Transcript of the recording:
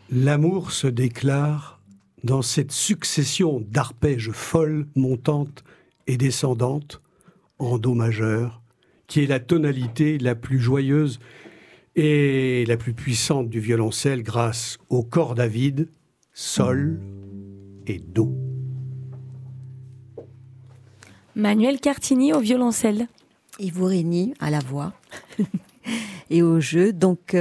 L'amour se déclare dans cette succession d'arpèges folles, montantes et descendantes, en do majeur, qui est la tonalité la plus joyeuse et la plus puissante du violoncelle grâce aux cordes à vide, sol et do. Manuel Cartini au violoncelle. Yves Aurigny à la voix et au jeu. Donc,